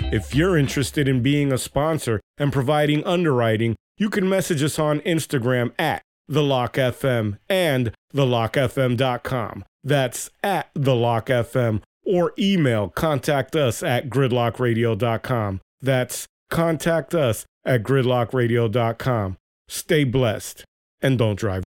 If you're interested in being a sponsor and providing underwriting, you can message us on Instagram at TheLockFM and TheLockFM.com. That's at TheLockFM, or email contact us at gridlockradio.com. That's contact us at gridlockradio.com. Stay blessed and don't drive